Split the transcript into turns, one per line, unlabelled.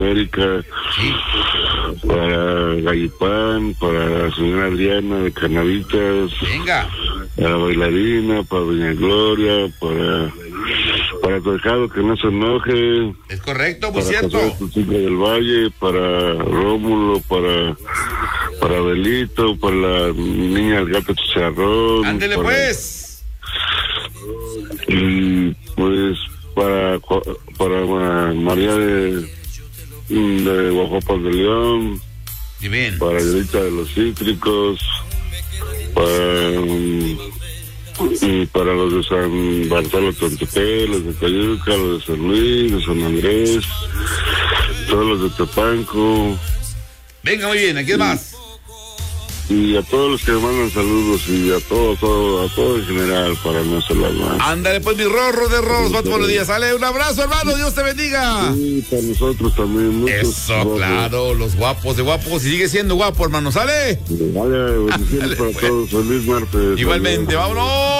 América,
Sí.
para Gallipán, para la señora Adriana de Canavitas,
Venga.
para la bailarina, para Doña Gloria, para Tejado que no se enoje,
Es correcto, muy
para
cierto.
José Cecilia del Valle, para Rómulo, para Belito, para la niña del gato Chicharrón.
Ándele
para-
pues.
Y pues para María de Guajuapas de León,
Y bien.
para Yolita de los Cítricos, y para los de San Bartolo Tontepé, los de Cayuca, los de San Luis, de San Andrés, todos los de Tepanco,
Venga, muy bien, ¿aquí es más?
y a todos los que me mandan saludos, y a todo en general, para no hacer las más.
Ándale pues, mi Rorro de Rorros, Vato Buenos Días. Sale, un abrazo, hermano, Dios te bendiga.
Sí, para nosotros también, muchos.
Eso,
guapos.
claro, los guapos de guapos. Y sigue siendo guapo, hermano, ¿sale?
Vale, bendiciones para
pues.
todos. Feliz martes.
Igualmente, vámonos.